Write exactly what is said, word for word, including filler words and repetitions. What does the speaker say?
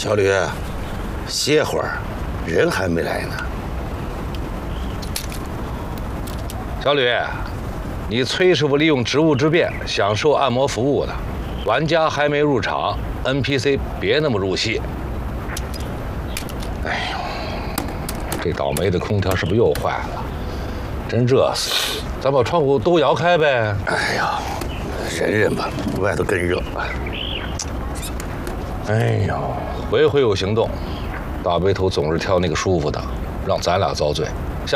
小吕，歇会儿，人还没来呢。 小吕，你崔师傅利用职务之便享受按摩服务的，玩家还没入场 ，N P C 别那么入戏。哎呦，这倒霉的空调是不是又坏了？真热死！咱把窗户都摇开呗。 哎呀，忍忍吧，外头更热。 哎呦，回回有行动，大背头总是挑那个舒服的，让咱俩遭罪。